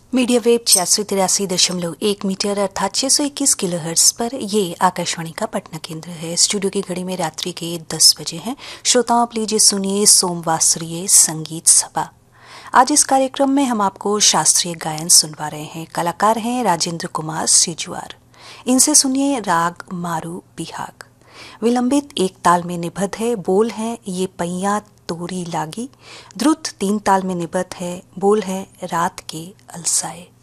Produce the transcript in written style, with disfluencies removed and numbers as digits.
Media wave 8683.1 metre अर्थात 621 kilohertz पर ये आकाशवाणी का पटना केंद्र है। स्टूडियो की घड़ी में रात्रि के 10 बजे हैं। श्रोताओं आप लीजिए सुनिए सोमवासरीय संगीत सभा। आज इस कार्यक्रम में हम आपको शास्त्रीय गायन सुनवा रहे हैं। कलाकार हैं राजेंद्र कुमार सिजुआर। इनसे सुनिए राग मारू बिहाग। विलंबित एक ताल में निबद्ध है, बोल है ये पैया तोरी लागी। द्रुत 3 ताल में निबद्ध है, बोल है रात के अलसाए।